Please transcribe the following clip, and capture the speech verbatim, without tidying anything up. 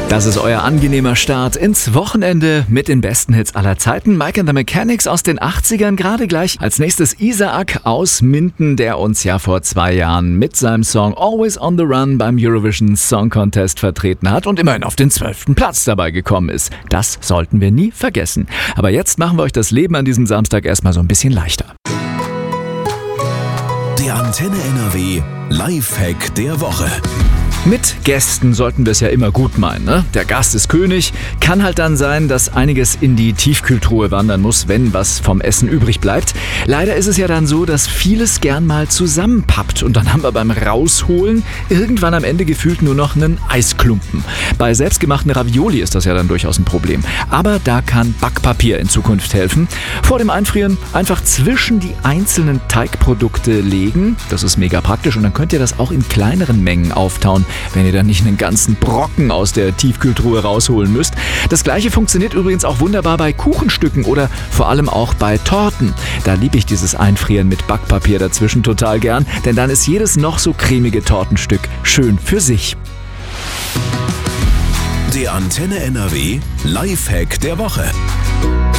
Das ist euer angenehmer Start ins Wochenende mit den besten Hits aller Zeiten. Mike and the Mechanics aus den achtzigern, gerade gleich. Als nächstes Isaac aus Minden, der uns ja vor zwei Jahren mit seinem Song Always on the Run beim Eurovision Song Contest vertreten hat und immerhin auf den zwölften Platz dabei gekommen ist. Das sollten wir nie vergessen. Aber jetzt machen wir euch das Leben an diesem Samstag erstmal so ein bisschen leichter. Der Antenne N R W Lifehack der Woche. Mit Gästen sollten wir es ja immer gut meinen, ne? Der Gast ist König. Kann halt dann sein, dass einiges in die Tiefkühltruhe wandern muss, wenn was vom Essen übrig bleibt. Leider ist es ja dann so, dass vieles gern mal zusammenpappt und dann haben wir beim Rausholen irgendwann am Ende gefühlt nur noch einen Eisklumpen. Bei selbstgemachten Ravioli ist das ja dann durchaus ein Problem. Aber da kann Backpapier in Zukunft helfen. Vor dem Einfrieren einfach zwischen die einzelnen Teigprodukte legen. Das ist mega praktisch und dann könnt ihr das auch in kleineren Mengen auftauen, wenn ihr dann nicht einen ganzen Brocken aus der Tiefkühltruhe rausholen müsst. Das gleiche funktioniert übrigens auch wunderbar bei Kuchenstücken oder vor allem auch bei Torten. Da liebe ich dieses Einfrieren mit Backpapier dazwischen total gern, denn dann ist jedes noch so cremige Tortenstück schön für sich. Der Antenne N R W Lifehack der Woche.